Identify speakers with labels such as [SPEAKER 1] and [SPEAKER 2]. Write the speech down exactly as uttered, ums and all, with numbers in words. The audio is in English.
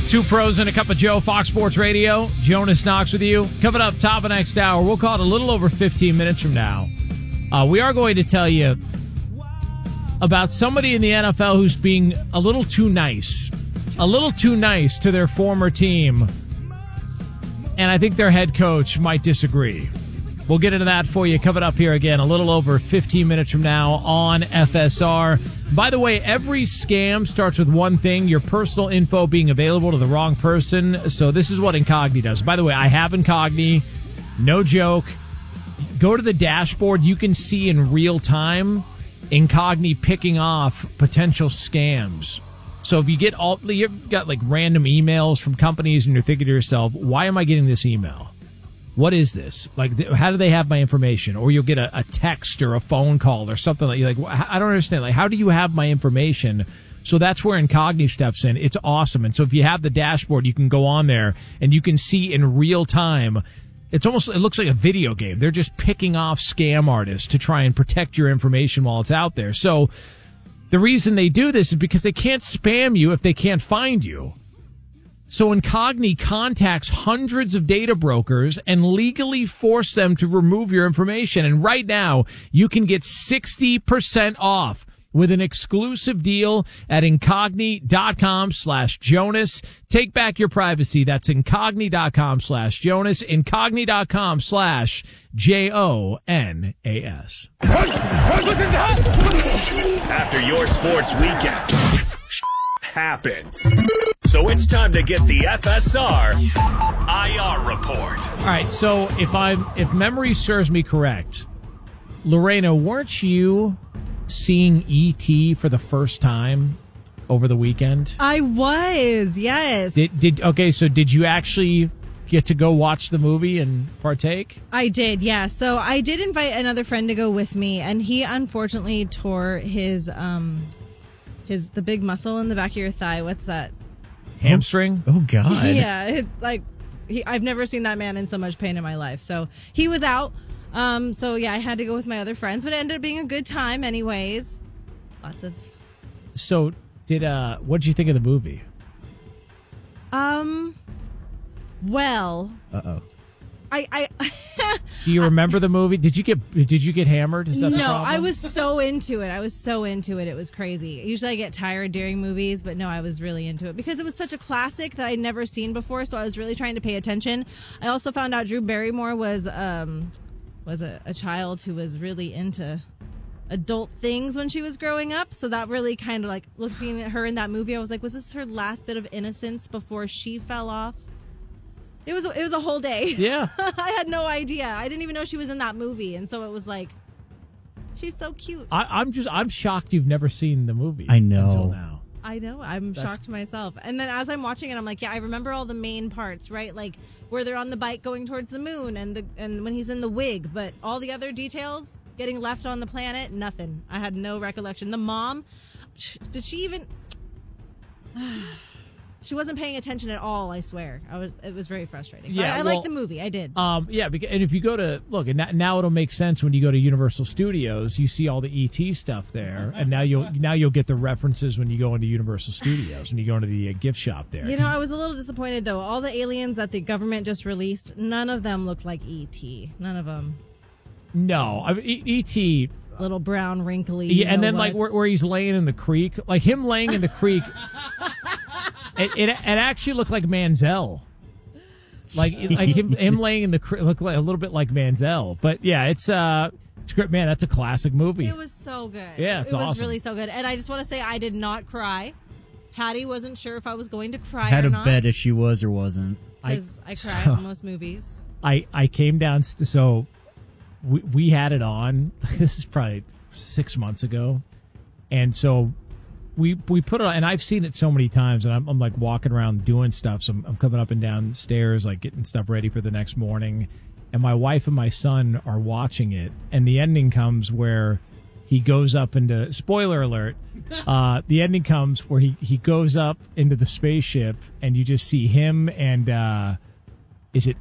[SPEAKER 1] Two pros and a cup of Joe, Fox Sports Radio. Jonas Knox with you. Coming up top of next hour, we'll call it a little over fifteen minutes from now. Uh, we are going to tell you about somebody in the N F L who's being a little too nice. A little too nice to their former team. And I think their head coach might disagree. We'll get into that for you coming up here again a little over fifteen minutes from now on F S R. By the way, every scam starts with one thing, your personal info being available to the wrong person. So this is what Incogni does. By the way, I have Incogni. No joke. Go to the dashboard. You can see in real time Incogni picking off potential scams. So if you get all, you've got like random emails from companies and you're thinking to yourself, why am I getting this email? What is this? Like, how do they have my information? Or you'll get a, a text or a phone call or something like, you're like, I don't understand. Like, how do you have my information? So that's where Incogni steps in. It's awesome. And so if you have the dashboard, you can go on there and you can see in real time. It's almost, it looks like a video game. They're just picking off scam artists to try and protect your information while it's out there. So the reason they do this is because they can't spam you if they can't find you. So Incogni contacts hundreds of data brokers and legally force them to remove your information. And right now, you can get sixty percent off with an exclusive deal at Incogni.com slash Jonas. Take back your privacy. That's Incogni.com slash Jonas. Incogni.com slash J O N A S.
[SPEAKER 2] After your sports weekend, happens. So it's time to get the F S R I R report.
[SPEAKER 1] All right, so if I'm if memory serves me correct, Lorena, weren't you seeing E T for the first time over the weekend?
[SPEAKER 3] I was, yes.
[SPEAKER 1] Did did okay, so did you actually get to go watch the movie and partake?
[SPEAKER 3] I did, yeah. So I did invite another friend to go with me, and he unfortunately tore his um his the big muscle in the back of your thigh. What's that?
[SPEAKER 1] Hamstring?
[SPEAKER 4] Oh, God.
[SPEAKER 3] Yeah, it's like he, I've never seen that man in so much pain in my life. So he was out. Um, so yeah, I had to go with my other friends, but it ended up being a good time anyways. Lots of.
[SPEAKER 1] So did uh, what did you think of the movie?
[SPEAKER 3] Um, well.
[SPEAKER 4] Uh oh.
[SPEAKER 3] I, I
[SPEAKER 1] Do you remember the movie? Did you get did you get hammered? Is that the
[SPEAKER 3] no,
[SPEAKER 1] problem?
[SPEAKER 3] I was so into it. I was so into it. It was crazy. Usually I get tired during movies, but no, I was really into it because it was such a classic that I'd never seen before. So I was really trying to pay attention. I also found out Drew Barrymore was um was a, a child who was really into adult things when she was growing up. So that really kind of like looking at her in that movie, I was like, was this her last bit of innocence before she fell off? It was it was a whole day.
[SPEAKER 1] Yeah.
[SPEAKER 3] I had no idea. I didn't even know she was in that movie, and so it was like, she's so cute.
[SPEAKER 1] I, I'm just I'm shocked you've never seen the movie.
[SPEAKER 4] I know.
[SPEAKER 1] Until now.
[SPEAKER 3] I know. I'm
[SPEAKER 1] That's...
[SPEAKER 3] shocked myself. And then as I'm watching it, I'm like, yeah, I remember all the main parts, right? Like where they're on the bike going towards the moon, and the and when he's in the wig, but all the other details getting left on the planet, nothing. I had no recollection. The mom, did she even? She wasn't paying attention at all, I swear. I was. It was very frustrating.
[SPEAKER 1] Yeah,
[SPEAKER 3] I, I
[SPEAKER 1] well,
[SPEAKER 3] like the movie. I did.
[SPEAKER 1] Um, yeah, because, and if you go to, look, and now it'll make sense when you go to Universal Studios, you see all the E T stuff there, and now you'll now you'll get the references when you go into Universal Studios, when you go into the uh, gift shop there.
[SPEAKER 3] You know, I was a little disappointed, though. All the aliens that the government just released, none of them looked like E T. None of them.
[SPEAKER 1] No, I mean, E T...
[SPEAKER 3] Little brown, wrinkly.
[SPEAKER 1] Yeah, and then,
[SPEAKER 3] what?
[SPEAKER 1] like, where, where he's laying in the creek, like, him laying in the creek... It, it it actually looked like Manziel, like like him him laying in the cr- looked like a little bit like Manziel. But yeah, it's uh it's great, man. That's a classic movie.
[SPEAKER 3] It was so good.
[SPEAKER 1] Yeah, it's
[SPEAKER 3] it was
[SPEAKER 1] awesome.
[SPEAKER 3] really so good. And I just want to say I did not cry. Hattie wasn't sure if I was going to cry.
[SPEAKER 4] Had
[SPEAKER 3] or
[SPEAKER 4] a
[SPEAKER 3] not,
[SPEAKER 4] bet if she was or wasn't.
[SPEAKER 3] because I, I cry
[SPEAKER 1] so,
[SPEAKER 3] at most movies.
[SPEAKER 1] I I came down st- so we we had it on. This is probably six months ago, and so. We we put it on, and I've seen it so many times, and I'm, I'm like walking around doing stuff. So I'm, I'm coming up and down stairs, like getting stuff ready for the next morning. And my wife and my son are watching it, and the ending comes where he goes up into, spoiler alert, uh, the ending comes where he, he goes up into the spaceship, and you just see him and, uh, is it